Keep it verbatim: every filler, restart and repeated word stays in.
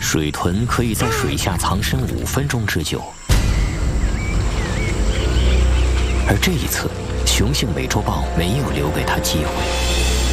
水豚可以在水下藏身五分钟之久。而这一次，雄性美洲豹没有留给他机会。